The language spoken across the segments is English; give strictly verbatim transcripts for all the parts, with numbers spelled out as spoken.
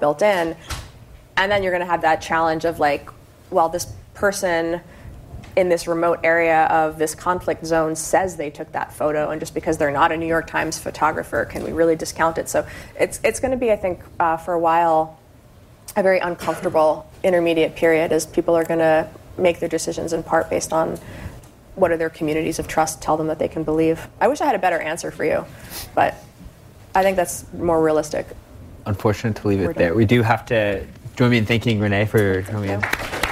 built in. And then you're going to have that challenge of like, well, this person in this remote area of this conflict zone says they took that photo, and just because they're not a New York Times photographer, can we really discount it? So it's it's going to be, I think, uh, for a while, a very uncomfortable intermediate period as people are going to make their decisions in part based on what do their communities of trust tell them that they can believe. I wish I had a better answer for you, but I think that's more realistic. Unfortunate to leave it there. We do have to join me in thanking Renee for coming in.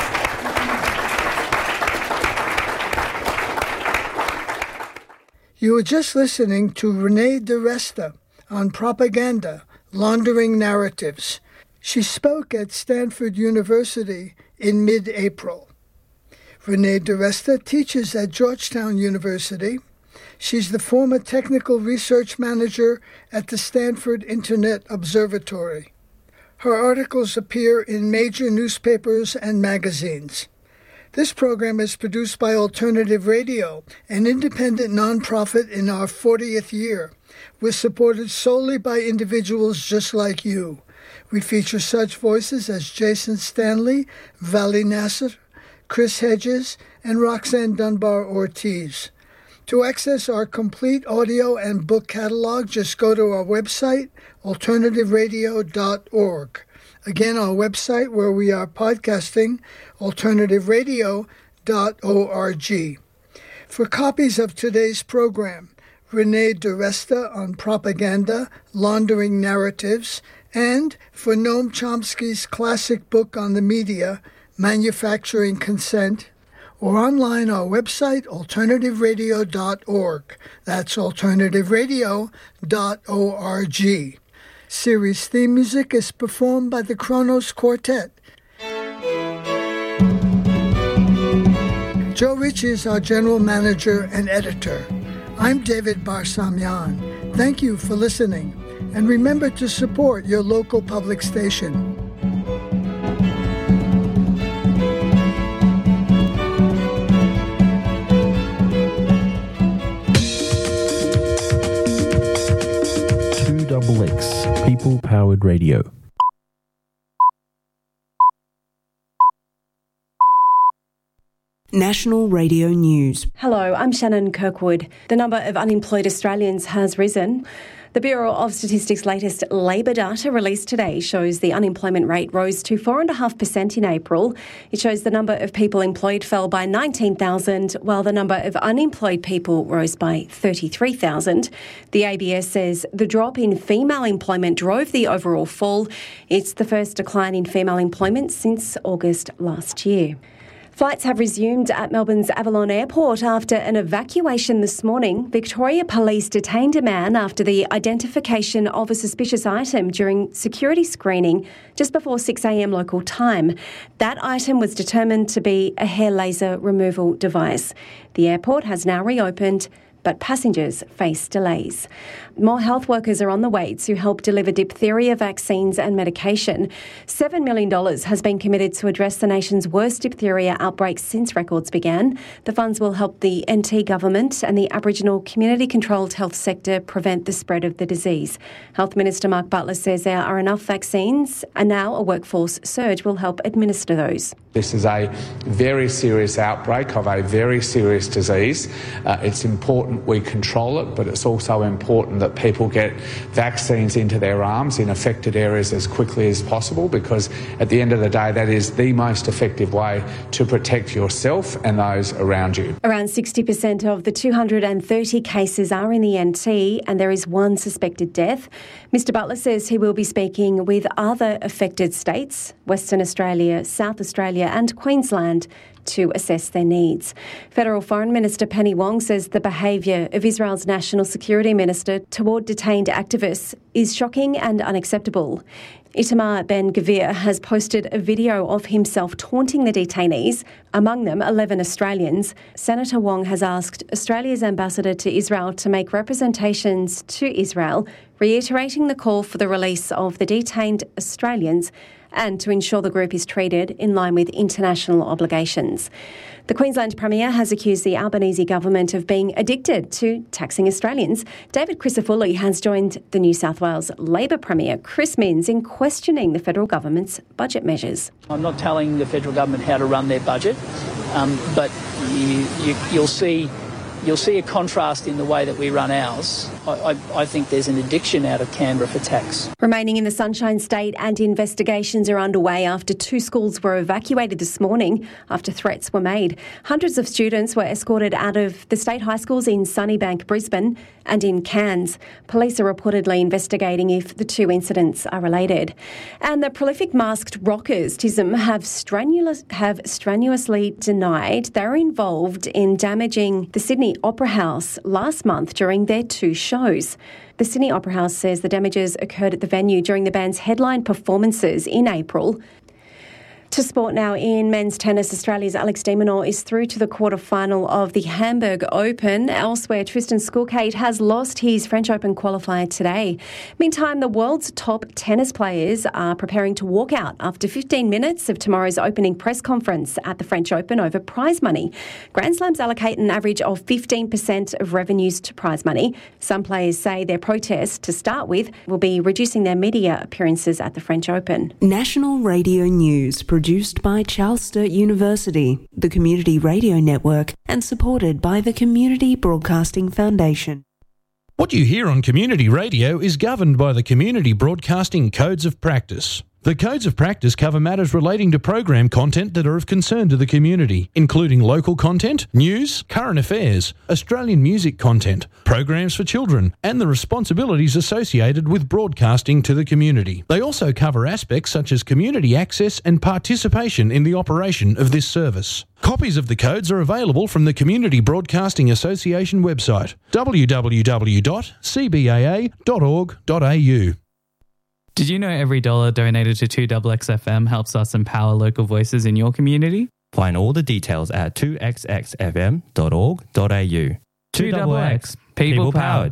You were just listening to Renee DiResta on Propaganda, Laundering Narratives. She spoke at Stanford University in mid-April. Renee DiResta teaches at Georgetown University. She's the former technical research manager at the Stanford Internet Observatory. Her articles appear in major newspapers and magazines. This program is produced by Alternative Radio, an independent nonprofit in our fortieth year. We're supported solely by individuals just like you. We feature such voices as Jason Stanley, Vali Nasser, Chris Hedges, and Roxanne Dunbar-Ortiz. To access our complete audio and book catalog, just go to our website, alternative radio dot org. Again, our website where we are podcasting, alternative radio dot org. For copies of today's program, Renee DiResta on Propaganda, Laundering Narratives, and for Noam Chomsky's classic book on the media, Manufacturing Consent, or online our website, alternative radio dot org. That's alternative radio dot org. Series theme music is performed by the Kronos Quartet. Joe Ritchie is our general manager and editor. I'm David Barsamian. Thank you for listening, and remember to support your local public station. Double X, people-powered radio. National Radio News. Hello, I'm Shannon Kirkwood. The number of unemployed Australians has risen. The Bureau of Statistics' latest labour data released today shows the unemployment rate rose to four point five percent in April. It shows the number of people employed fell by nineteen thousand, while the number of unemployed people rose by thirty-three thousand. The A B S says the drop in female employment drove the overall fall. It's the first decline in female employment since August last year. Flights have resumed at Melbourne's Avalon Airport after an evacuation this morning. Victoria Police detained a man after the identification of a suspicious item during security screening just before six a.m. local time. That item was determined to be a hair laser removal device. The airport has now reopened, but passengers face delays. More health workers are on the way to help deliver diphtheria vaccines and medication. seven million dollars has been committed to address the nation's worst diphtheria outbreak since records began. The funds will help the N T government and the Aboriginal community-controlled health sector prevent the spread of the disease. Health Minister Mark Butler says there are enough vaccines and now a workforce surge will help administer those. This is a very serious outbreak of a very serious disease. Uh, it's important we control it, but it's also important that people get vaccines into their arms in affected areas as quickly as possible, because at the end of the day, that is the most effective way to protect yourself and those around you. Around sixty percent of the two hundred thirty cases are in the N T, and there is one suspected death. Mister Butler says he will be speaking with other affected states, Western Australia, South Australia and Queensland, to assess their needs. Federal Foreign Minister Penny Wong says the behaviour of Israel's National Security Minister toward detained activists is shocking and unacceptable. Itamar Ben-Gvir has posted a video of himself taunting the detainees, among them eleven Australians. Senator Wong has asked Australia's ambassador to Israel to make representations to Israel reiterating the call for the release of the detained Australians and to ensure the group is treated in line with international obligations. The Queensland Premier has accused the Albanese government of being addicted to taxing Australians. David Crisafulli has joined the New South Wales Labor Premier, Chris Minns, in questioning the federal government's budget measures. I'm not telling the federal government how to run their budget, um, but you, you, you'll see you'll see a contrast in the way that we run ours. I, I, I think there's an addiction out of Canberra for tax. Remaining in the Sunshine State, and investigations are underway after two schools were evacuated this morning after threats were made. Hundreds of students were escorted out of the state high schools in Sunnybank, Brisbane and in Cairns. Police are reportedly investigating if the two incidents are related. And the prolific masked rockers, T I S M, have, strenuous, have strenuously denied they're involved in damaging the Sydney Opera House last month during their two shows. The Sydney Opera House says the damages occurred at the venue during the band's headline performances in April. To sport now. In men's tennis, Australia's Alex de Minaur is through to the quarter-final of the Hamburg Open. Elsewhere, Tristan Skulkate has lost his French Open qualifier today. Meantime, the world's top tennis players are preparing to walk out after fifteen minutes of tomorrow's opening press conference at the French Open over prize money. Grand Slams allocate an average of fifteen percent of revenues to prize money. Some players say their protest, to start with, will be reducing their media appearances at the French Open. National Radio News, produced by Charles Sturt University, the Community Radio Network, and supported by the Community Broadcasting Foundation. What you hear on community radio is governed by the Community Broadcasting Codes of Practice. The Codes of Practice cover matters relating to program content that are of concern to the community, including local content, news, current affairs, Australian music content, programs for children, and the responsibilities associated with broadcasting to the community. They also cover aspects such as community access and participation in the operation of this service. Copies of the codes are available from the Community Broadcasting Association website, w w w dot c b a a dot org dot a u. Did you know every dollar donated to two X X F M helps us empower local voices in your community? Find all the details at two x x f m dot org dot a u. two X X, people powered.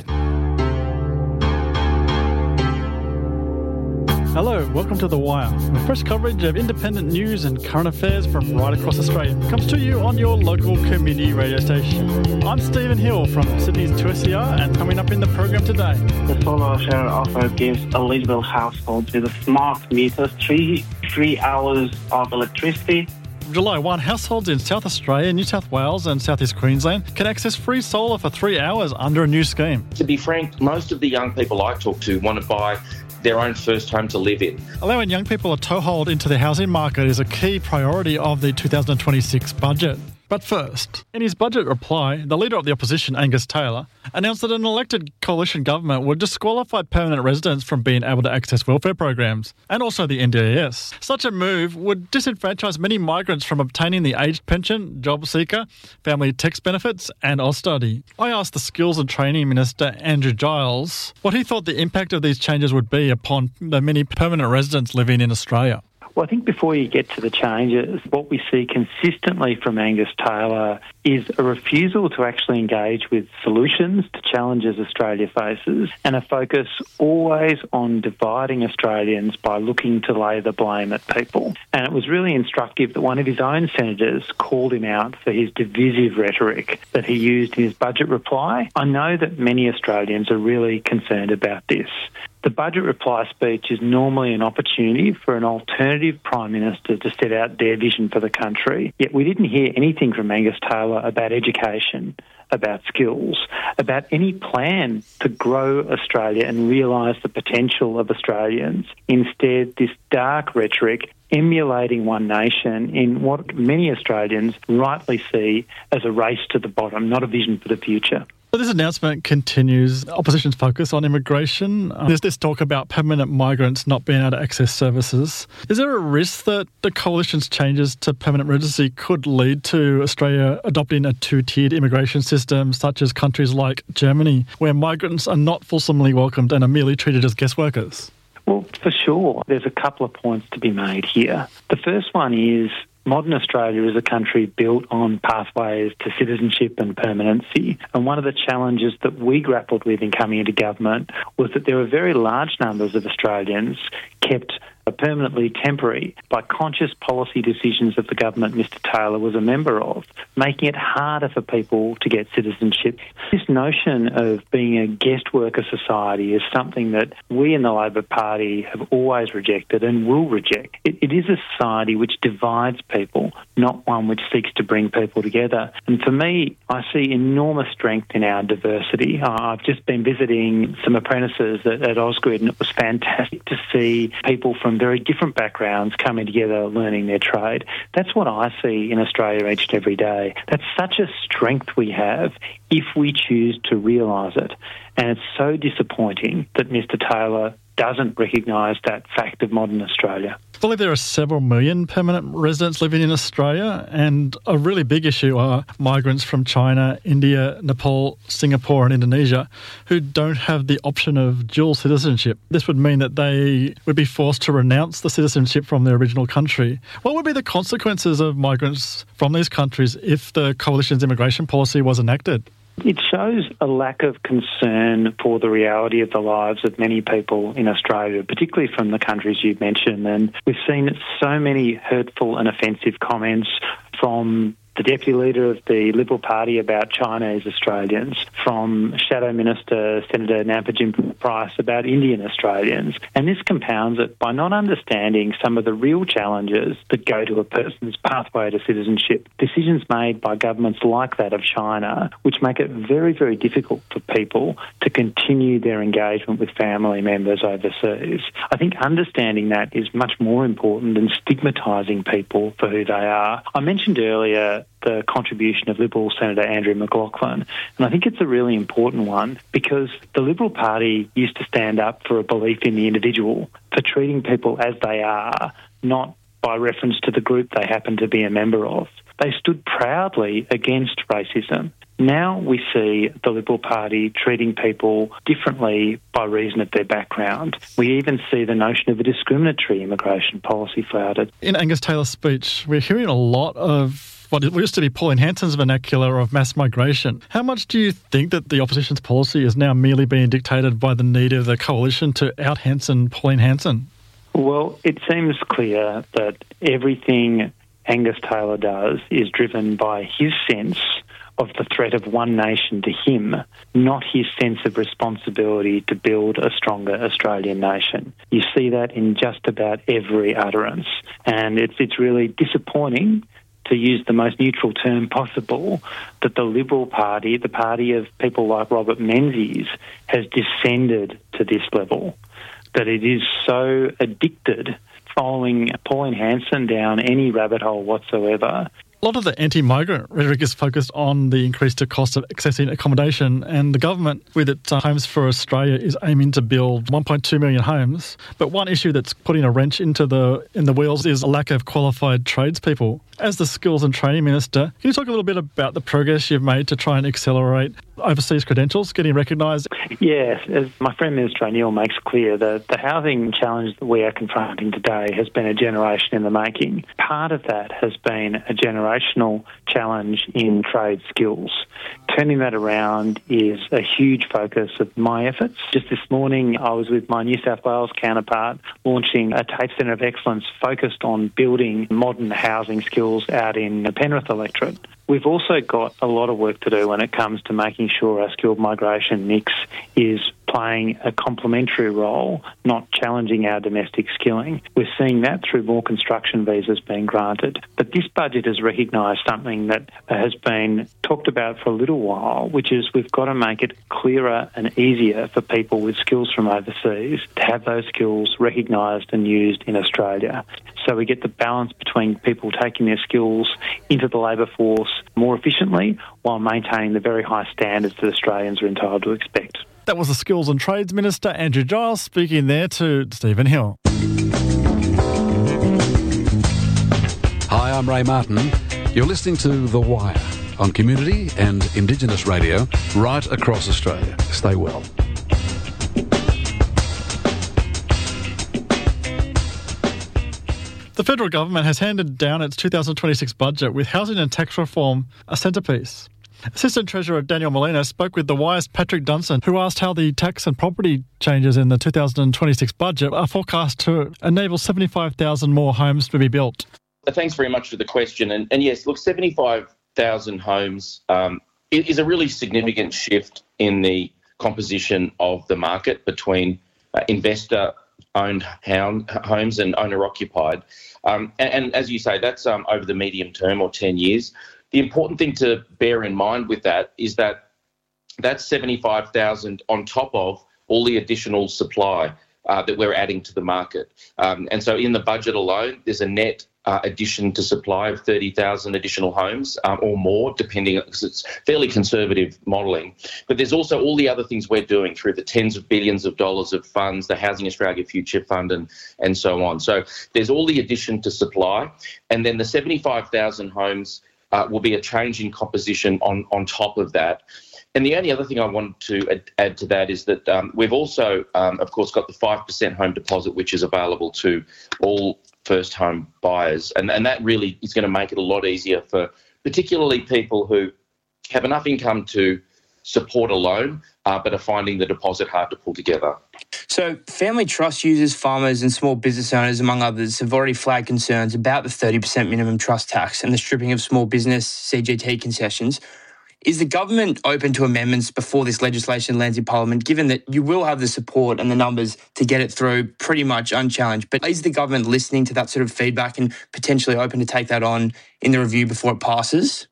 Hello, welcome to The Wire, with fresh coverage of independent news and current affairs from right across Australia. Comes to you on your local community radio station. I'm Stephen Hill from Sydney's two S E R, and coming up in the program today. The solar share offer gives eligible households with a smart meter three free hours of electricity. July first, households in South Australia, New South Wales and South East Queensland can access free solar for three hours under a new scheme. To be frank, most of the young people I talk to want to buy their own first home to live in. Allowing young people a toehold into the housing market is a key priority of the two thousand twenty-six budget. But first, in his budget reply, the Leader of the Opposition, Angus Taylor, announced that an elected coalition government would disqualify permanent residents from being able to access welfare programs, and also the N D I S. Such a move would disenfranchise many migrants from obtaining the aged pension, job seeker, family tax benefits and Austudy. I asked the Skills and Training Minister, Andrew Giles, what he thought the impact of these changes would be upon the many permanent residents living in Australia. Well, I think before you get to the changes, what we see consistently from Angus Taylor is a refusal to actually engage with solutions to challenges Australia faces, and a focus always on dividing Australians by looking to lay the blame at people. And it was really instructive that one of his own senators called him out for his divisive rhetoric that he used in his budget reply. I know that many Australians are really concerned about this. The budget reply speech is normally an opportunity for an alternative Prime Minister to set out their vision for the country. Yet we didn't hear anything from Angus Taylor about education, about skills, about any plan to grow Australia and realise the potential of Australians. Instead, this dark rhetoric emulating One Nation in what many Australians rightly see as a race to the bottom, not a vision for the future. So this announcement continues opposition's focus on immigration. Um, there's this talk about permanent migrants not being able to access services. Is there a risk that the coalition's changes to permanent residency could lead to Australia adopting a two-tiered immigration system, such as countries like Germany, where migrants are not fulsomely welcomed and are merely treated as guest workers? Well, for sure. There's a couple of points to be made here. The first one is modern Australia is a country built on pathways to citizenship and permanency. And one of the challenges that we grappled with in coming into government was that there were very large numbers of Australians kept permanently temporary by conscious policy decisions of the government Mister Taylor was a member of, making it harder for people to get citizenship. This notion of being a guest worker society is something that we in the Labor Party have always rejected and will reject. It, it is a society which divides people, not one which seeks to bring people together. And for me, I see enormous strength in our diversity. I've just been visiting some apprentices at, at Ausgrid, and it was fantastic to see people from very different backgrounds coming together, learning their trade. That's what I see in Australia each and every day. That's such a strength we have if we choose to realise it. And it's so disappointing that Mister Taylor doesn't recognise that fact of modern Australia. I believe there are several million permanent residents living in Australia, and a really big issue are migrants from China, India, Nepal, Singapore and Indonesia who don't have the option of dual citizenship. This would mean that they would be forced to renounce the citizenship from their original country. What would be the consequences of migrants from these countries if the Coalition's immigration policy was enacted? It shows a lack of concern for the reality of the lives of many people in Australia, particularly from the countries you've mentioned. And we've seen so many hurtful and offensive comments from the Deputy Leader of the Liberal Party about Chinese Australians, from Shadow Minister Senator Nampijin Price about Indian Australians. And this compounds it by not understanding some of the real challenges that go to a person's pathway to citizenship. Decisions made by governments like that of China, which make it very, very difficult for people to continue their engagement with family members overseas. I think understanding that is much more important than stigmatising people for who they are. I mentioned earlier the contribution of Liberal Senator Andrew McLaughlin, and I think it's a really important one because the Liberal Party used to stand up for a belief in the individual, for treating people as they are, not by reference to the group they happen to be a member of. They stood proudly against racism. Now we see the Liberal Party treating people differently by reason of their background. We even see the notion of a discriminatory immigration policy flouted. In Angus Taylor's speech, we're hearing a lot of what used to be Pauline Hanson's vernacular of mass migration. How much do you think that the opposition's policy is now merely being dictated by the need of the coalition to out-Hanson Pauline Hanson? Well, it seems clear that everything Angus Taylor does is driven by his sense of the threat of one nation to him, not his sense of responsibility to build a stronger Australian nation. You see that in just about every utterance, and it's it's really disappointing, to use the most neutral term possible, that the Liberal Party, the party of people like Robert Menzies, has descended to this level, that it is so addicted following Pauline Hanson down any rabbit hole whatsoever. A lot of the anti-migrant rhetoric is focused on the increased cost of accessing accommodation, and the government, with its uh, Homes for Australia, is aiming to build one point two million homes. But one issue that's putting a wrench into the in the wheels is a lack of qualified tradespeople. As the Skills and Training Minister, can you talk a little bit about the progress you've made to try and accelerate overseas credentials getting recognised? Yes, as my friend Minister O'Neill makes clear, the, the housing challenge that we are confronting today has been a generation in the making. Part of that has been a generational challenge in trade skills. Turning that around is a huge focus of my efforts. Just this morning, I was with my New South Wales counterpart launching a TAFE Centre of Excellence focused on building modern housing skills out in the Penrith electorate. We've also got a lot of work to do when it comes to making sure our skilled migration mix is playing a complementary role, not challenging our domestic skilling. We're seeing that through more construction visas being granted. But this budget has recognised something that has been talked about for a little while, which is we've got to make it clearer and easier for people with skills from overseas to have those skills recognised and used in Australia. So we get the balance between people taking their skills into the labour force more efficiently while maintaining the very high standards that Australians are entitled to expect. That was the Skills and Trades Minister, Andrew Giles, speaking there to Stephen Hill. Hi, I'm Ray Martin. You're listening to The Wire on Community and Indigenous Radio right across Australia. Stay well. The federal government has handed down its two thousand twenty-six budget with housing and tax reform a centrepiece. Assistant Treasurer Daniel Molina spoke with The Wire's Patrick Dunson, who asked how the tax and property changes in the two thousand twenty-six budget are forecast to enable seventy-five thousand more homes to be built. Thanks very much for the question. And, and yes, look, seventy-five thousand homes um, is a really significant shift in the composition of the market between uh, investor-owned homes and owner-occupied. Um, and, and as you say, that's um, over the medium term or ten years. The important thing to bear in mind with that is that that's seventy-five thousand on top of all the additional supply uh, that we're adding to the market. Um, and so in the budget alone, there's a net uh, addition to supply of thirty thousand additional homes um, or more, depending, because it's fairly conservative modelling. But there's also all the other things we're doing through the tens of billions of dollars of funds, the Housing Australia Future Fund and, and so on. So there's all the addition to supply. And then the seventy-five thousand homes Uh, will be a change in composition on, on top of that. And the only other thing I want to add, add to that is that um, we've also, um, of course, got the five percent home deposit, which is available to all first home buyers. And, and that really is going to make it a lot easier for particularly people who have enough income to support a loan, uh, but are finding the deposit hard to pull together. So family trust users, farmers and small business owners, among others, have already flagged concerns about the thirty percent minimum trust tax and the stripping of small business C G T concessions. Is the government open to amendments before this legislation lands in Parliament, given that you will have the support and the numbers to get it through pretty much unchallenged? But is the government listening to that sort of feedback and potentially open to take that on in the review before it passes?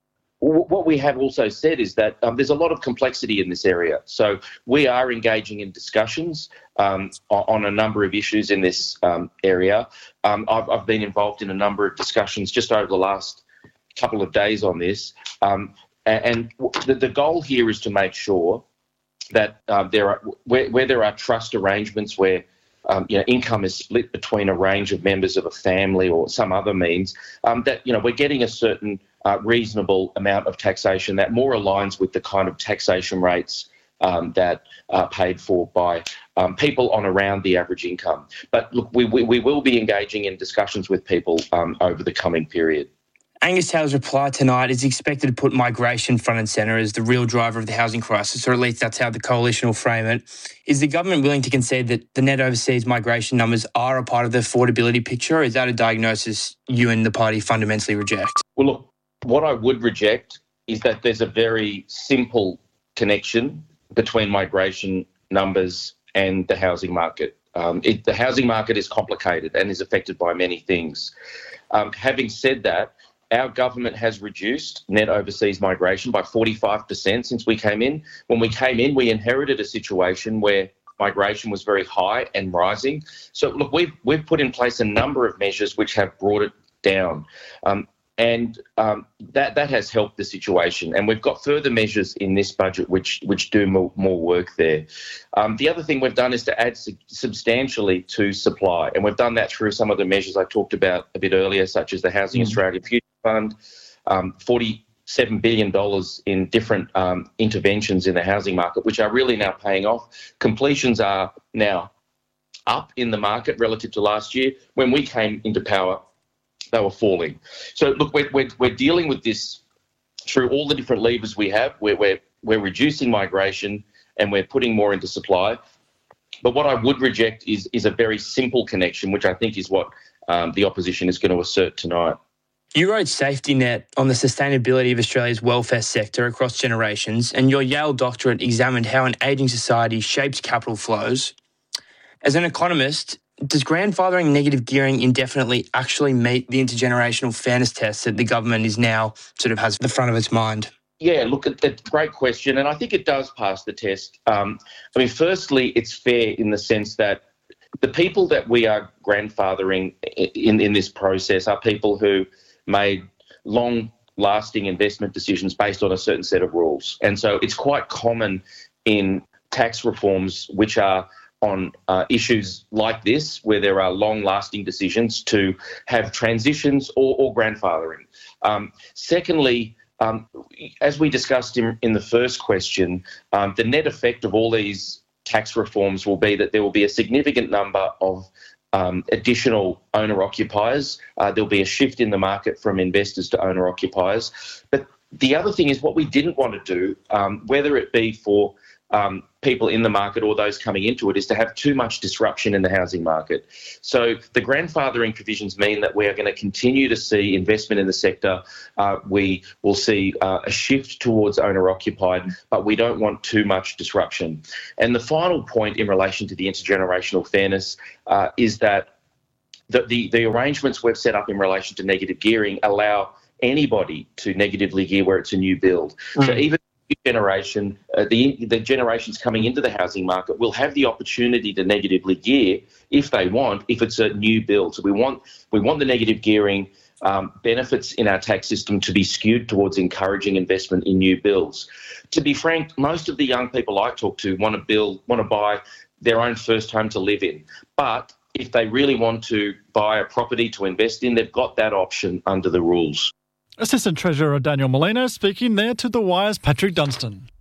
What we have also said is that um, there's a lot of complexity in this area. So we are engaging in discussions um, on a number of issues in this um, area. Um, I've, I've been involved in a number of discussions just over the last couple of days on this. Um, and the, the goal here is to make sure that uh, there are where, where there are trust arrangements where Um, you know, income is split between a range of members of a family or some other means, um, that, you know, we're getting a certain uh, reasonable amount of taxation that more aligns with the kind of taxation rates um, that are paid for by um, people on around the average income. But look, we, we, we will be engaging in discussions with people um, over the coming period. Angus Taylor's reply tonight is expected to put migration front and centre as the real driver of the housing crisis, or at least that's how the coalition will frame it. Is the government willing to concede that the net overseas migration numbers are a part of the affordability picture, or is that a diagnosis you and the party fundamentally reject? Well, look, what I would reject is that there's a very simple connection between migration numbers and the housing market. Um, it, the housing market is complicated and is affected by many things. Um, having said that, our government has reduced net overseas migration by forty-five percent since we came in. When we came in, we inherited a situation where migration was very high and rising. So, look, we've, we've put in place a number of measures which have brought it down. Um, and um, that, that has helped the situation. And we've got further measures in this budget which, which do more, more work there. Um, the other thing we've done is to add su- substantially to supply. And we've done that through some of the measures I talked about a bit earlier, such as the Housing mm. Australia Future Fund, um, forty-seven billion dollars in different um, interventions in the housing market, which are really now paying off. Completions are now up in the market relative to last year. When we came into power, they were falling. So, look, we're, we're, we're dealing with this through all the different levers we have, where we're, we're reducing migration and we're putting more into supply. But what I would reject is, is a very simple connection, which I think is what um, the opposition is going to assert tonight. You wrote Safety Net on the sustainability of Australia's welfare sector across generations, and your Yale doctorate examined how an ageing society shapes capital flows. As an economist, does grandfathering negative gearing indefinitely actually meet the intergenerational fairness test that the government is now sort of has at the front of its mind? Yeah, look, it's a great question, and I think it does pass the test. Um, I mean, firstly, it's fair in the sense that the people that we are grandfathering in, in this process are people who made long-lasting investment decisions based on a certain set of rules. And so it's quite common in tax reforms which are on uh, issues like this, where there are long-lasting decisions, to have transitions or, or grandfathering. Um, secondly, um, as we discussed in, in the first question, um, the net effect of all these tax reforms will be that there will be a significant number of um, additional owner-occupiers. Uh, there'll be a shift in the market from investors to owner-occupiers. But the other thing is what we didn't want to do, um, whether it be for um, people in the market or those coming into it, is to have too much disruption in the housing market. So the grandfathering provisions mean that we are going to continue to see investment in the sector. Uh, we will see uh, a shift towards owner-occupied, but we don't want too much disruption. And the final point in relation to the intergenerational fairness uh, is that the, the, the arrangements we've set up in relation to negative gearing allow anybody to negatively gear where it's a new build. Mm. So even generation, uh, the the generations coming into the housing market will have the opportunity to negatively gear if they want, if it's a new build. So we want we want the negative gearing um, benefits in our tax system to be skewed towards encouraging investment in new builds. To be frank, most of the young people I talk to want to build, want to buy their own first home to live in, but if they really want to buy a property to invest in, they've got that option under the rules. Assistant Treasurer Daniel Molino speaking there to The Wire's Patrick Dunstan.